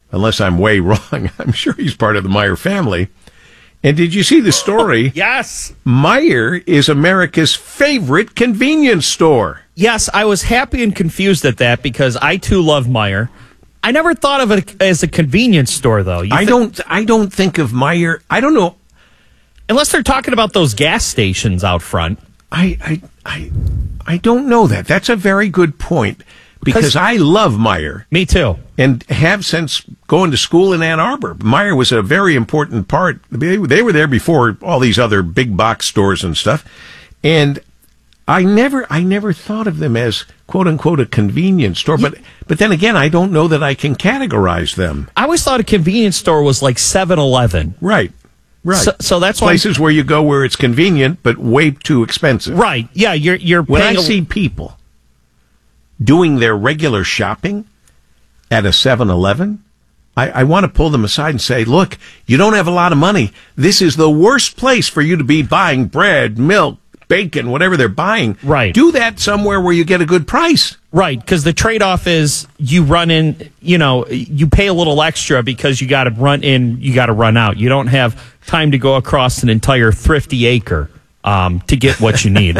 unless I'm way wrong. I'm sure he's part of the Meijer family. And did you see the story? Yes. Meijer is America's favorite convenience store. Yes, I was happy and confused at that because I, too, love Meijer. I never thought of it as a convenience store, though. I don't think of Meijer. I don't know. Unless they're talking about those gas stations out front. I don't know that. That's a very good point. Because I love Meijer. Me too. And have since going to school in Ann Arbor. Meijer was a very important part. They were there before all these other big box stores and stuff. And I never thought of them as, quote unquote, a convenience store. But then again, I don't know that I can categorize them. I always thought a convenience store was like 7-Eleven. Right. So that's why places where you go where it's convenient, but way too expensive. Right. Yeah, you're when I see people doing their regular shopping at a 7-Eleven, I want to pull them aside and say, look, you don't have a lot of money. This is the worst place for you to be buying bread, milk, bacon, whatever they're buying. Right. Do that somewhere where you get a good price. Right, because the trade-off is you run in, you pay a little extra because you got to run in, you got to run out. You don't have time to go across an entire thrifty acre to get what you need.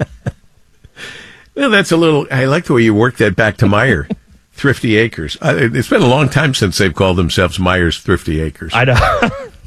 Well, that's a little, I like the way you work that back to Meijer. Thrifty Acres. It's been a long time since they've called themselves Meijers Thrifty Acres. I know.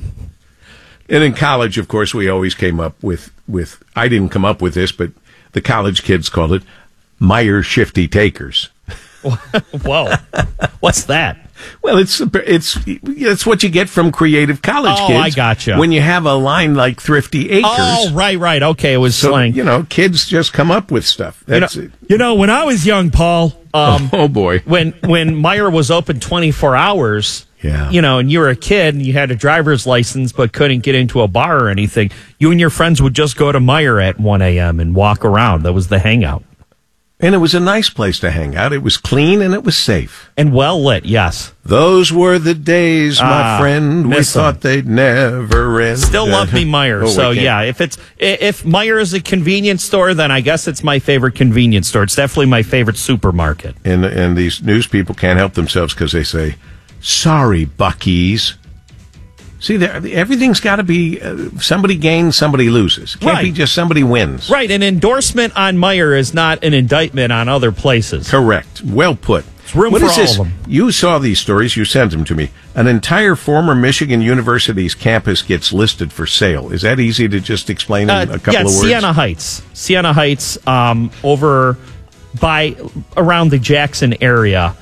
And in college, of course, we always came up with, I didn't come up with this, but the college kids called it Meijer Shifty Takers. Whoa. What's that? Well, it's what you get from creative college kids. Oh, I gotcha. When you have a line like Thrifty Acres. Oh, right. Okay, it was slang. Kids just come up with stuff. That's it. When I was young, Paul. Oh boy. When Meijer was open 24 hours. Yeah. And you were a kid and you had a driver's license but couldn't get into a bar or anything. You and your friends would just go to Meijer at 1 a.m. and walk around. That was the hangout. And it was a nice place to hang out. It was clean and it was safe. And well lit, yes. Those were the days, my friend. We thought they'd never end. Still love me Meijer. So, yeah, if Meijer is a convenience store, then I guess it's my favorite convenience store. It's definitely my favorite supermarket. And these news people can't help themselves because they say, sorry, Buc-ee's. See, everything's got to be somebody gains, somebody loses. It can't be just somebody wins. Right, an endorsement on Meijer is not an indictment on other places. Correct. Well put. It's room what for is all this? of them. You saw these stories. You sent them to me. An entire former Michigan University's campus gets listed for sale. Is that easy to just explain in a couple of words? Siena Heights. Siena Heights, over by around the Jackson area.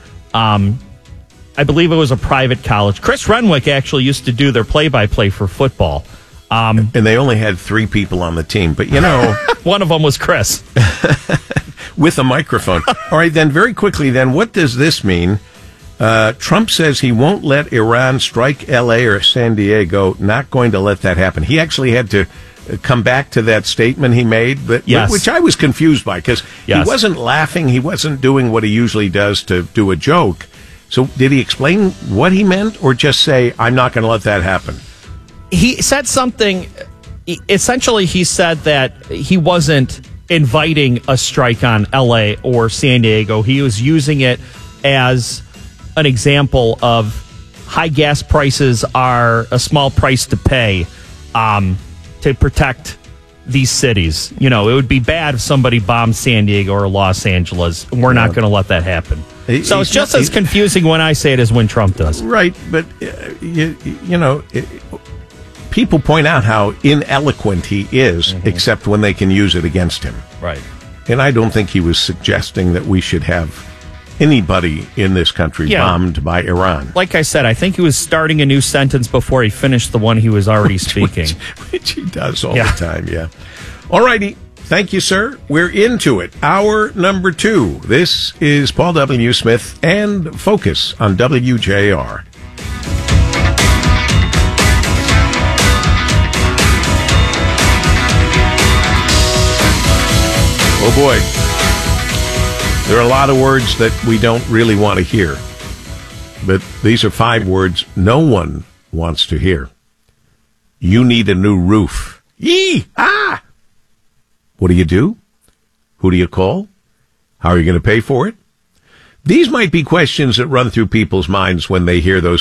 I believe it was a private college. Chris Renwick actually used to do their play-by-play for football. And they only had 3 people on the team. But, one of them was Chris. With a microphone. All right, then, very quickly, then, what does this mean? Trump says he won't let Iran strike L.A. or San Diego. Not going to let that happen. He actually had to come back to that statement he made, which I was confused by, because he wasn't laughing. He wasn't doing what he usually does to do a joke. So did he explain what he meant, or just say, I'm not going to let that happen? He said something. Essentially, he said that he wasn't inviting a strike on L.A. or San Diego. He was using it as an example of high gas prices are a small price to pay to protect these cities. It would be bad if somebody bombed San Diego or Los Angeles. We're not going to let that happen. So it's just as confusing when I say it as when Trump does. Right, but, people point out how ineloquent he is, except when they can use it against him. Right. And I don't think he was suggesting that we should have anybody in this country bombed by Iran. Like I said, I think he was starting a new sentence before he finished the one he was already speaking. Which he does all the time, yeah. All righty. Thank you, sir. We're into it. Hour number 2. This is Paul W. Smith and Focus on WJR. Oh, boy. There are a lot of words that we don't really want to hear. But these are 5 words no one wants to hear. You need a new roof. Yee! Ah! What do you do? Who do you call? How are you going to pay for it? These might be questions that run through people's minds when they hear those